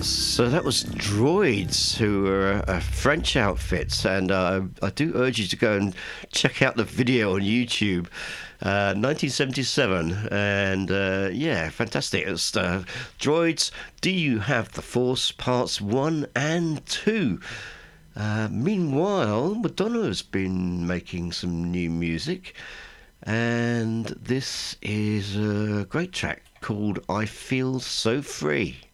So that was Droids, who are a French outfit, and I do urge you to go and check out the video on YouTube. 1977, and yeah, fantastic. It's Droids, Do You Have the Force, Parts 1 and 2. Meanwhile, Madonna has been making some new music, and this is a great track called I Feel So Free.